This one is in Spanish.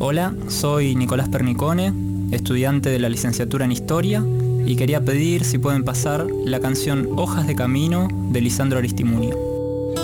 Hola, soy Nicolás Pernicone, estudiante de la licenciatura en Historia, y quería pedir si pueden pasar la canción Hojas de Camino de Lisandro Aristimuño.